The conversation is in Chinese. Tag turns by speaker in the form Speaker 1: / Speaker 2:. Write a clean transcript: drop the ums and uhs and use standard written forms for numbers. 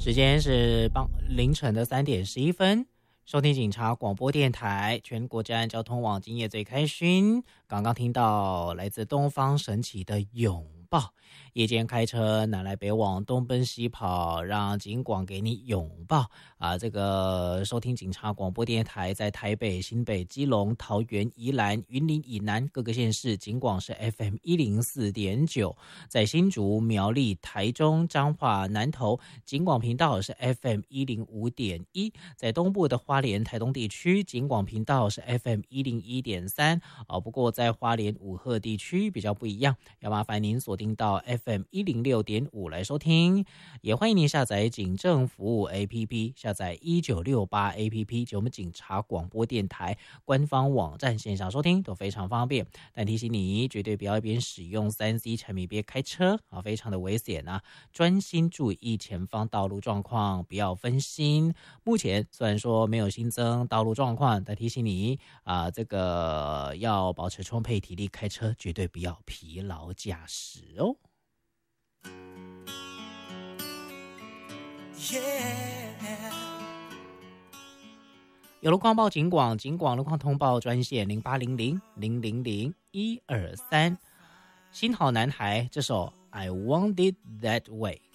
Speaker 1: 时间是凌晨的3:11，收听警察广播电台全国治安交通网，今夜最开心。刚刚听到来自东方神起的拥抱，夜间开车南来北往，东奔西跑，让警广给你拥抱啊！这个收听警察广播电台，在台北、新北、基隆、桃园、宜兰、云林以南各个县市，警广是 FM 104.9，在新竹、苗栗、台中、彰化、南投，警广频道是 FM 105.1，在东部的花莲、台东地区，警广频道是 FM 101.3。不过在花莲五鹤地区比较不一样，要麻烦您锁定到 FM 106.5来收听，也欢迎您下载警政服务 APP， 下载1968 APP 及我们警察广播电台官方网站线上收听都非常方便。但提醒你，绝对不要一边使用 3C 产品边开车啊，非常的危险啊！专心注意前方道路状况，不要分心。目前虽然说没有新增道路状况，但提醒你这个要保持充沛体力开车，绝对不要疲劳驾驶哦。有路况报警广，警广路况通报专线0800-000-123。新好男孩这首 I Want It That Way。